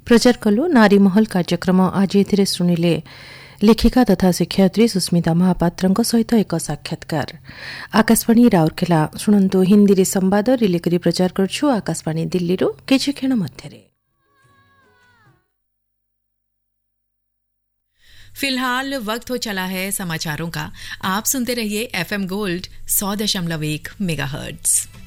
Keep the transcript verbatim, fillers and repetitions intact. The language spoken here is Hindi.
प्रचार कलु नारी महल कार्यक्रम आज एथिरे सुनिले लेखिका तथा शिक्षयित्री सुस्मिता महापात्रଙ୍କ सहित एक साक्षात्कार आकाशवाणी राउरकेला शुणंतु हिंदी रे संवाद रिले करी प्रचार करछु आकाशवाणी दिल्ली रो किछि क्षण मध्यरे। फिलहाल वक्त हो चला है समाचारों का। आप सुनते रहिए एफएम गोल्ड सौ दशमलव एक मेगाहर्ट्ज।